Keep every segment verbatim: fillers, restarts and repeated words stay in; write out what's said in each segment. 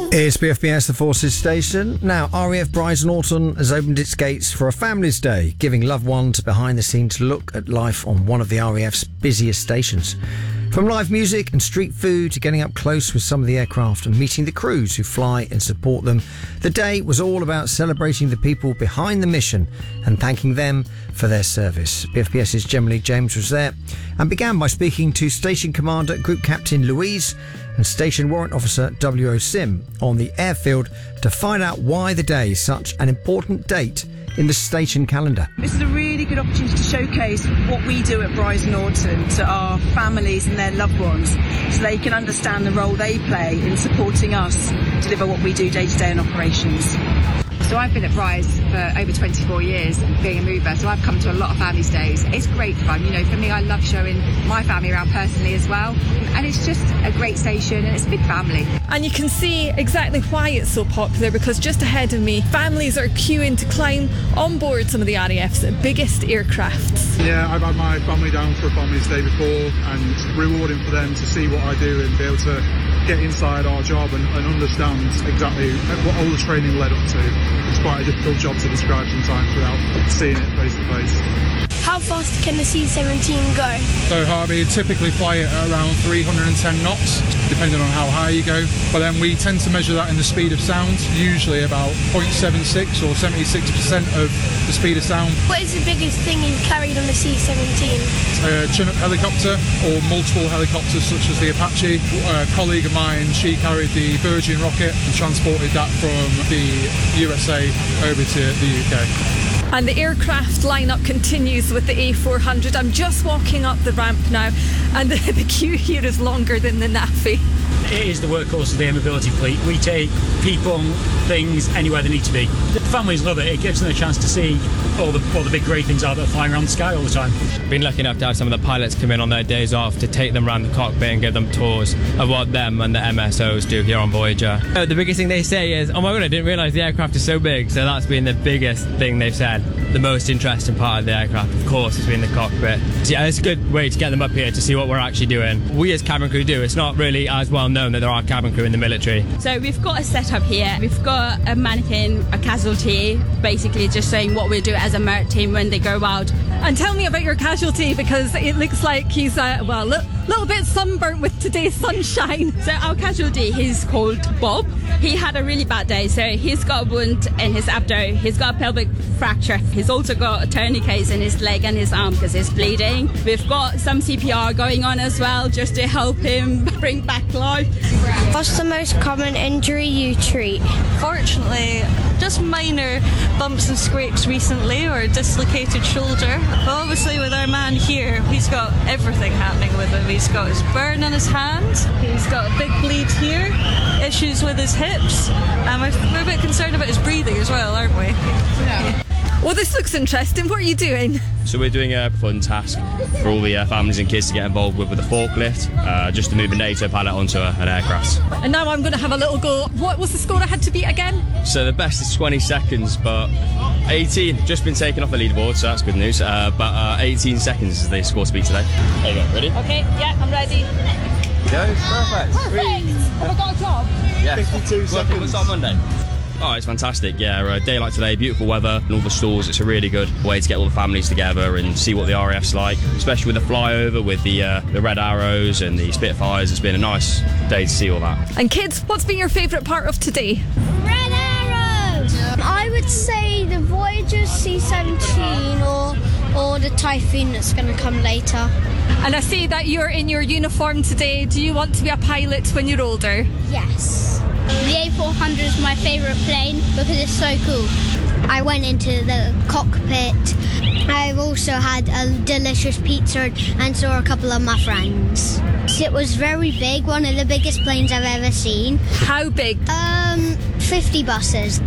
It's B F B S, the Forces Station. Now, R A F Brize Norton has opened its gates for a Families Day, giving loved ones a behind-the-scenes look at life on one of the R A F's busiest stations. From live music and street food to getting up close with some of the aircraft and meeting the crews who fly and support them, the day was all about celebrating the people behind the mission and thanking them for their service. BFBS's Gemma James was there and began by speaking to Station Commander Group Captain Louise and Station Warrant Officer W O Sim on the airfield to find out why the day is such an important date in the station calendar. This is a really good opportunity to showcase what we do at Brize Norton to our families and their loved ones so they can understand the role they play in supporting us deliver what we do day to day in operations. So I've been at Brize for over twenty-four years being a mover, so I've come to a lot of families days. It's great fun, you know, for me I love showing my family around personally as well, and it's just a great station and it's a big family. And you can see exactly why it's so popular, because just ahead of me families are queuing to climb on board some of the R A F's biggest aircrafts. Yeah, I've had my family down for a Families Day before, and it's rewarding for them to see what I do and be able to get inside our job and, and understand exactly what all the training led up to. It's quite a difficult job to describe sometimes without seeing it face to face. How fast can the C seventeen go? So Harvey typically fly it at around three hundred ten knots, depending on how high you go. But then we tend to measure that in the speed of sound, usually about zero point seven six or seventy-six percent of the speed of sound. What is the biggest thing you've carried on the C seventeen? A Chinook helicopter or multiple helicopters such as the Apache. A colleague of mine, she carried the Virgin rocket and transported that from the U S A over to the U K. And the aircraft lineup continues with the A four hundred. I'm just walking up the ramp now, and the, the queue here is longer than the N A F I. It is the workhorse of the Air Mobility fleet. We take people, things, anywhere they need to be. The families love it. It gives them a chance to see all the, all the big grey things out that are flying around the sky all the time. Been lucky enough to have some of the pilots come in on their days off to take them around the cockpit and give them tours of what them and the M S Os do here on Voyager. Uh, the biggest thing they say is, oh my god, I didn't realise the aircraft is so big. So that's been the biggest thing they've said. The most interesting part of the aircraft, of course, has been the cockpit. So yeah, it's a good way to get them up here to see what we're actually doing. We as cabin crew do. It's not really as well known that there are cabin crew in the military. So we've got a setup here. We've got a mannequin, a casualty, basically just saying what we do as a merit team when they go out. And tell me about your casualty, because it looks like he's a, well, a li- little bit sunburnt with today's sunshine. So our casualty, he's called Bob. He had a really bad day, so he's got a wound in his abdo, he's got a pelvic fracture, he's also got a tourniquet in his leg and his arm because he's bleeding. We've got some C P R going on as well just to help him bring back life. What's the most common injury you treat? Fortunately, just minor bumps and scrapes recently, or a dislocated shoulder. But obviously with our man here, he's got everything happening with him. He's got his burn on his hand, he's got a big bleed here, issues with his hips, and we're a bit concerned about his breathing as well, aren't we? Yeah. Well, this looks interesting. What are you doing? So we're doing a fun task for all the uh, families and kids to get involved with with a forklift, uh, just to move a NATO pallet onto a, an aircraft. And now I'm going to have a little go. What was the score I had to beat again? So the best is twenty seconds, but eighteen, just been taken off the leaderboard, so that's good news. Uh, but uh, eighteen seconds is the score to beat today. There you go, ready? Okay, yeah, I'm ready. Go, perfect. Perfect! Have I got a job? Yeah. fifty-two seconds. What's on Monday? Oh, it's fantastic, yeah. A day like today, beautiful weather and all the stalls. It's a really good way to get all the families together and see what the R A F's like, especially with the flyover, with the uh, the Red Arrows and the Spitfires. It's been a nice day to see all that. And kids, what's been your favourite part of today? Red Arrows! I would say the Voyager C seventeen or, or the Typhoon that's going to come later. And I see that you're in your uniform today. Do you want to be a pilot when you're older? Yes. The A four hundred is my favourite plane because it's so cool. I went into the cockpit. I've also had a delicious pizza and saw a couple of my friends. It was very big, one of the biggest planes I've ever seen. How big? Um, fifty buses.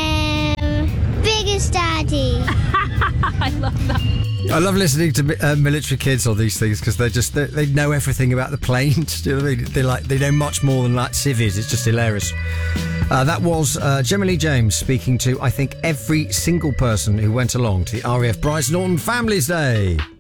Um, big as Daddy. I love that. I love listening to uh, military kids on these things because they just they, they know everything about the planes. Do you know what I mean? They like they know much more than like civvies. It's just hilarious. Uh, that was uh, Gemma James speaking to I think every single person who went along to the R A F Brize Norton Families Day.